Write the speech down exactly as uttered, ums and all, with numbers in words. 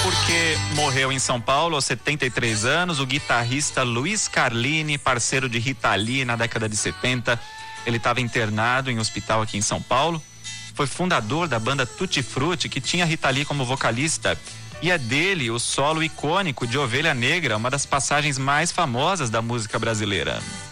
porque morreu em São Paulo aos setenta e três anos o guitarrista Luiz Carlini, parceiro de Rita Lee na década de setenta. Ele estava internado em um hospital aqui em São Paulo. Foi fundador da banda Tutti Frutti, que tinha Rita Lee como vocalista. E é dele o solo icônico de Ovelha Negra, uma das passagens mais famosas da música brasileira.